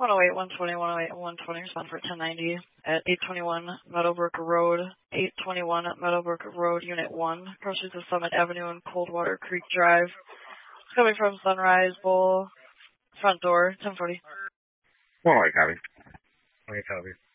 108, 120, 108, 120, respond for 1090 at 821 Meadowbrook Road, 821 Meadowbrook Road, Unit 1, approaches to Summit Avenue and Coldwater Creek Drive. It's coming from Sunrise Bowl, front door, 1040. 108, copy. Okay, copy.